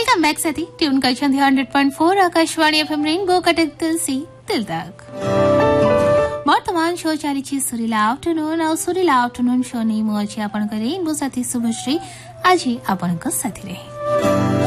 Welcome back साथी tune कर 100.4 Akashvani FM rainbow Cuttack दिल से दिल तक वर्तमान शो चली सुरीला आफ्टरनून शो नहीं मुझे आपण रेनबो साथी शुभश्री आज आपण साथी रहे।